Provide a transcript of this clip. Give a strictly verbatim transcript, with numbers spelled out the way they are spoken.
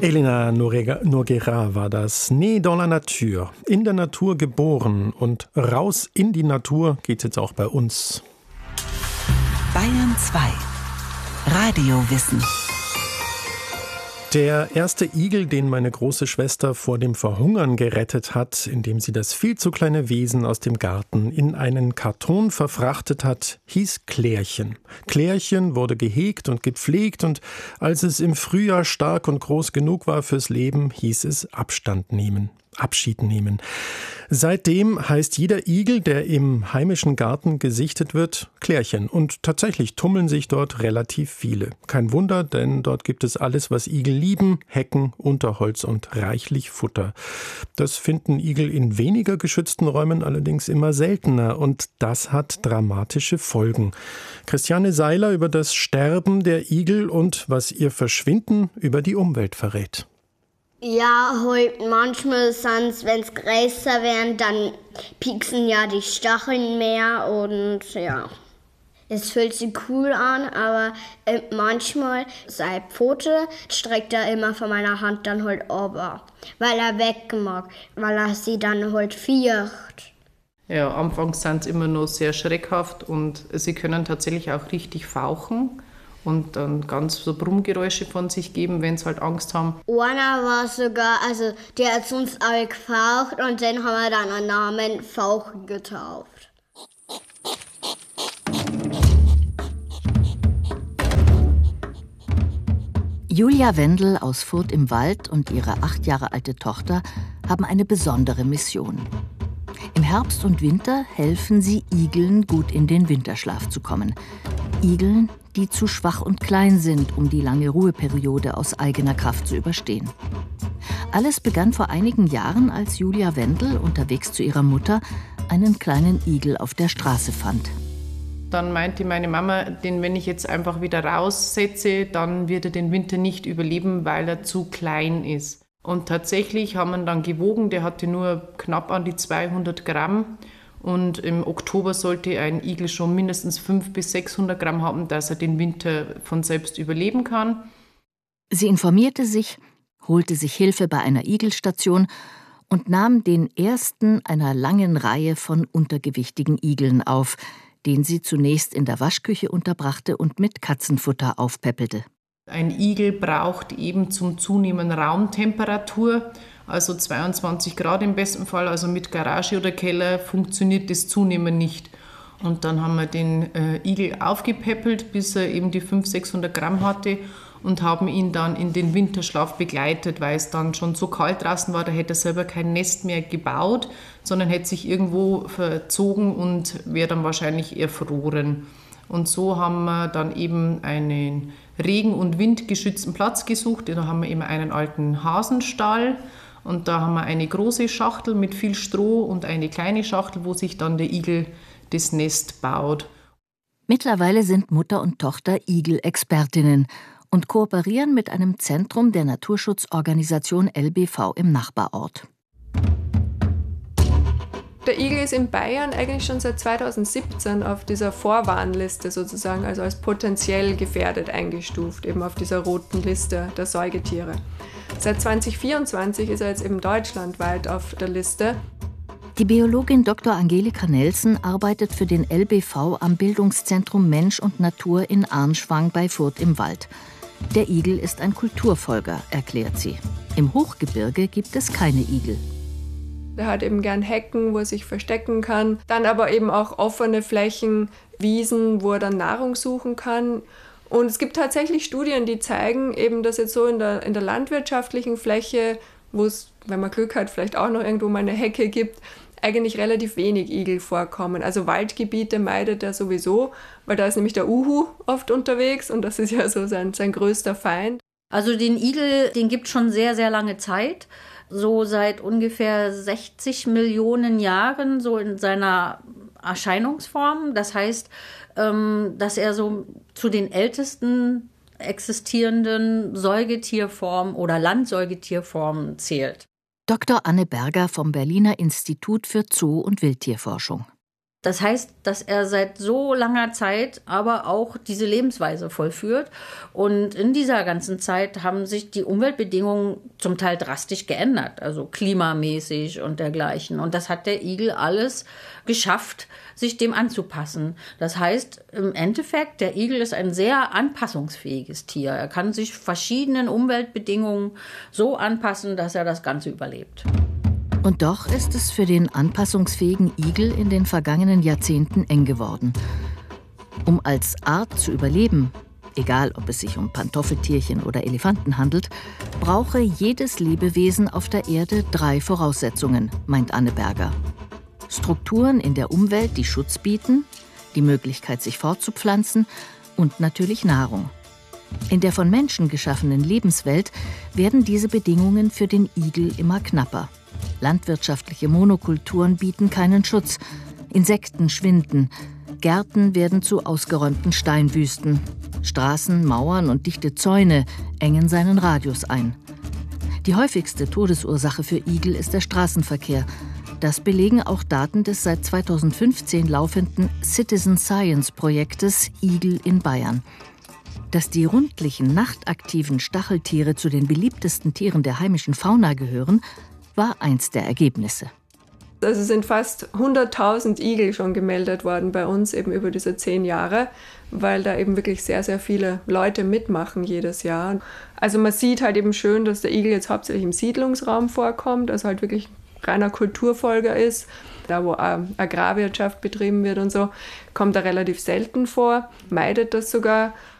Elena Noguera war das. Né dans la nature. In der Natur geboren. Und raus in die Natur geht's jetzt auch bei uns. Bayern zwei. Radiowissen. Der erste Igel, den meine große Schwester vor dem Verhungern gerettet hat, indem sie das viel zu kleine Wesen aus dem Garten in einen Karton verfrachtet hat, hieß Klärchen. Klärchen wurde gehegt und gepflegt und als es im Frühjahr stark und groß genug war fürs Leben, hieß es Abstand nehmen. Abschied nehmen. Seitdem heißt jeder Igel, der im heimischen Garten gesichtet wird, Klärchen. Und tatsächlich tummeln sich dort relativ viele. Kein Wunder, denn dort gibt es alles, was Igel lieben: Hecken, Unterholz und reichlich Futter. Das finden Igel in weniger geschützten Räumen allerdings immer seltener. Und das hat dramatische Folgen. Christiane Seiler über das Sterben der Igel und was ihr Verschwinden über die Umwelt verrät. Ja, halt manchmal sonst, wenn es größer werden, dann pieksen ja die Stacheln mehr und ja. Es fühlt sich cool an, aber äh, manchmal seine Pfote streckt er immer von meiner Hand dann halt runter, weil er weg mag, weil er sie dann halt fürcht. Ja, anfangs sind sie immer noch sehr schreckhaft und sie können tatsächlich auch richtig fauchen und dann ganz so Brummgeräusche von sich geben, wenn sie halt Angst haben. Einer war sogar, also der hat uns alle gefaucht und dann haben wir dann einen Namen Fauchen getauft. Julia Wendel aus Furth im Wald und ihre acht Jahre alte Tochter haben eine besondere Mission. Im Herbst und Winter helfen sie Igeln, gut in den Winterschlaf zu kommen. Igeln, die zu schwach und klein sind, um die lange Ruheperiode aus eigener Kraft zu überstehen. Alles begann vor einigen Jahren, als Julia Wendel unterwegs zu ihrer Mutter einen kleinen Igel auf der Straße fand. Dann meinte meine Mama, den wenn ich jetzt einfach wieder raussetze, dann wird er den Winter nicht überleben, weil er zu klein ist. Und tatsächlich haben wir ihn dann gewogen, der hatte nur knapp an die zweihundert Gramm. Und im Oktober sollte ein Igel schon mindestens fünfhundert bis sechshundert Gramm haben, dass er den Winter von selbst überleben kann. Sie informierte sich, holte sich Hilfe bei einer Igelstation und nahm den ersten einer langen Reihe von untergewichtigen Igeln auf, den sie zunächst in der Waschküche unterbrachte und mit Katzenfutter aufpäppelte. Ein Igel braucht eben zum Zunehmen Raumtemperatur, also zweiundzwanzig Grad im besten Fall, also mit Garage oder Keller funktioniert das Zunehmen nicht. Und dann haben wir den äh, Igel aufgepäppelt, bis er eben die fünfhundert, sechshundert Gramm hatte und haben ihn dann in den Winterschlaf begleitet, weil es dann schon so kalt draußen war, da hätte er selber kein Nest mehr gebaut, sondern hätte sich irgendwo verzogen und wäre dann wahrscheinlich erfroren. Und so haben wir dann eben einen regen- und windgeschützten Platz gesucht. Da haben wir eben einen alten Hasenstall und da haben wir eine große Schachtel mit viel Stroh und eine kleine Schachtel, wo sich dann der Igel das Nest baut. Mittlerweile sind Mutter und Tochter Igel-Expertinnen und kooperieren mit einem Zentrum der Naturschutzorganisation L B V im Nachbarort. Der Igel ist in Bayern eigentlich schon seit zweitausendsiebzehn auf dieser Vorwarnliste sozusagen, also als potenziell gefährdet eingestuft, eben auf dieser roten Liste der Säugetiere. Seit zweitausendvierundzwanzig ist er jetzt eben deutschlandweit auf der Liste. Die Biologin Doktor Angelika Nelson arbeitet für den L B V am Bildungszentrum Mensch und Natur in Arnschwang bei Furth im Wald. Der Igel ist ein Kulturfolger, erklärt sie. Im Hochgebirge gibt es keine Igel. Der hat eben gern Hecken, wo er sich verstecken kann. Dann aber eben auch offene Flächen, Wiesen, wo er dann Nahrung suchen kann. Und es gibt tatsächlich Studien, die zeigen, eben, dass jetzt so in der, in der landwirtschaftlichen Fläche, wo es, wenn man Glück hat, vielleicht auch noch irgendwo mal eine Hecke gibt, eigentlich relativ wenig Igel vorkommen. Also Waldgebiete meidet er sowieso, weil da ist nämlich der Uhu oft unterwegs und das ist ja so sein, sein größter Feind. Also den Igel, den gibt es schon sehr, sehr lange Zeit. So seit ungefähr sechzig Millionen Jahren, so in seiner Erscheinungsform. Das heißt, dass er so zu den ältesten existierenden Säugetierformen oder Landsäugetierformen zählt. Doktor Anne Berger vom Berliner Institut für Zoo- und Wildtierforschung. Das heißt, dass er seit so langer Zeit aber auch diese Lebensweise vollführt. Und in dieser ganzen Zeit haben sich die Umweltbedingungen zum Teil drastisch geändert, also klimamäßig und dergleichen. Und das hat der Igel alles geschafft, sich dem anzupassen. Das heißt, im Endeffekt, der Igel ist ein sehr anpassungsfähiges Tier. Er kann sich verschiedenen Umweltbedingungen so anpassen, dass er das Ganze überlebt. Und doch ist es für den anpassungsfähigen Igel in den vergangenen Jahrzehnten eng geworden. Um als Art zu überleben, egal ob es sich um Pantoffeltierchen oder Elefanten handelt, brauche jedes Lebewesen auf der Erde drei Voraussetzungen, meint Anne Berger. Strukturen in der Umwelt, die Schutz bieten, die Möglichkeit, sich fortzupflanzen und natürlich Nahrung. In der von Menschen geschaffenen Lebenswelt werden diese Bedingungen für den Igel immer knapper. Landwirtschaftliche Monokulturen bieten keinen Schutz. Insekten schwinden. Gärten werden zu ausgeräumten Steinwüsten. Straßen, Mauern und dichte Zäune engen seinen Radius ein. Die häufigste Todesursache für Igel ist der Straßenverkehr. Das belegen auch Daten des seit zweitausendfünfzehn laufenden Citizen Science-Projektes Igel in Bayern. Dass die rundlichen, nachtaktiven Stacheltiere zu den beliebtesten Tieren der heimischen Fauna gehören, war eins der Ergebnisse. Also es sind fast hunderttausend Igel schon gemeldet worden bei uns eben über diese zehn Jahre, weil da eben wirklich sehr, sehr viele Leute mitmachen jedes Jahr. Also man sieht halt eben schön, dass der Igel jetzt hauptsächlich im Siedlungsraum vorkommt, also halt wirklich reiner Kulturfolger ist. Da, wo Agrarwirtschaft betrieben wird und so, kommt er relativ selten vor, meidet das sogar.